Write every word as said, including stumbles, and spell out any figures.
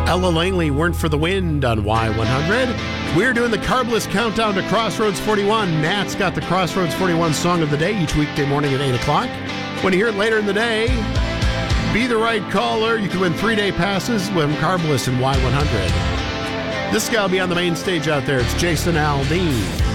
Ella Langley, Weren't for the Wind on Y one hundred. We're doing the Carbless Countdown to Crossroads forty-one. Matt's got the Crossroads forty-one Song of the Day each weekday morning at eight o'clock. When you hear it later in the day, be the right caller. You can win three-day passes with Carbless and Y one hundred. This guy will be on the main stage out there. It's Jason Aldean.